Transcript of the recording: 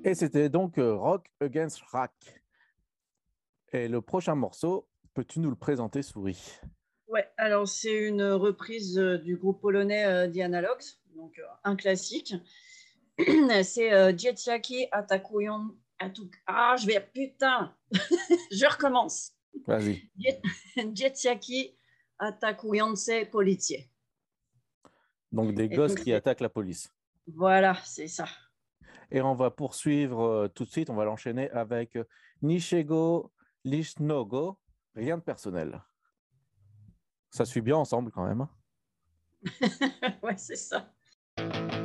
Et c'était donc Rock Against Rack. Et le prochain morceau, peux-tu nous le présenter, Souris? Ouais, alors c'est une reprise du groupe polonais The Analogs, donc un classique. C'est Dzieciaki atakują. Ah, je vais. Putain, je recommence. Vas-y. Dzieciaki atakujące policję. Donc des Et gosses donc, qui attaquent la police. voilà, c'est ça. Et on va poursuivre tout de suite, on va l'enchaîner avec Nishego Lishnogo, rien de personnel. Ça suit bien ensemble quand même. Ouais, c'est ça.